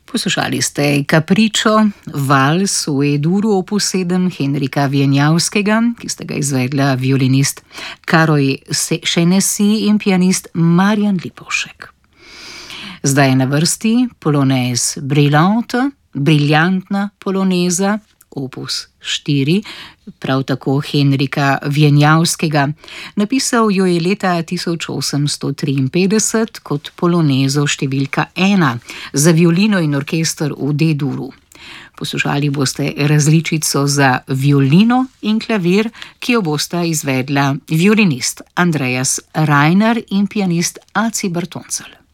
Poslušali ste Capriccio, vals v E-duru opus 7 Henrika Wieniawskiego, ki sta ga izvedla violinist Karoj Senesi in pianist Marjan Lipovšek. Zdaj je na vrsti polonez Brillante, briljantna poloneza, opus 4, prav tako Henrika Wieniawskiego. Napisal jo je leta 1853 kot polonezo številka 1 za violino in orkester v D-duru. Poslušali boste različico za violino in klavir, ki jo bosta izvedla violinist Andreas Reiner in pianist Aci Bertoncelj.